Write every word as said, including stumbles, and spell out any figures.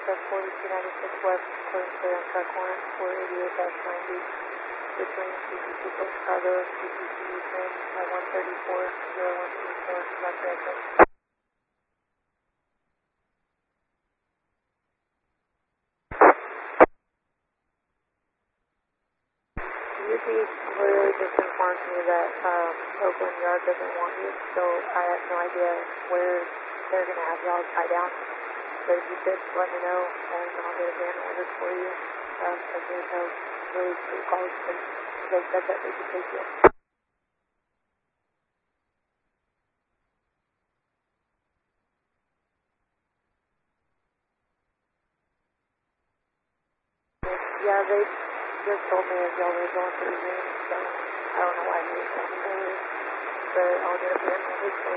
forty-two ninety-six West, clearing clear on track one, four eighty-eight ninety, between C P C for Chicago, C P C train at one thirty-four, zero one two four, left direction. U P literally just informed me that um, Oakland Yard doesn't want you, so I have no idea where they're going to have y'all tie down. But if you could let me know, and I'll get a van ordered for you, um, because there's no really true calls, because they said that they could take you. Yeah, they just told me as y'all were going through the room, so I don't know why he was telling me earlier, but I'll get a van ordered for you.